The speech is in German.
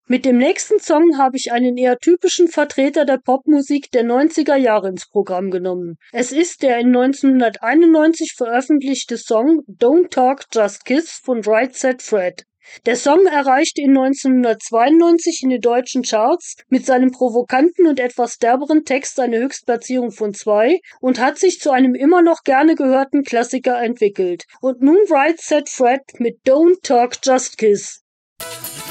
Mit dem nächsten Song habe ich einen eher typischen Vertreter der Popmusik der 90er Jahre ins Programm genommen. Es ist der in 1991 veröffentlichte Song Don't Talk, Just Kiss von Right Said Fred. Der Song erreichte in 1992 in den deutschen Charts mit seinem provokanten und etwas derberen Text eine Höchstplatzierung von 2 und hat sich zu einem immer noch gerne gehörten Klassiker entwickelt. Und nun Right Said Fred mit Don't Talk, Just Kiss.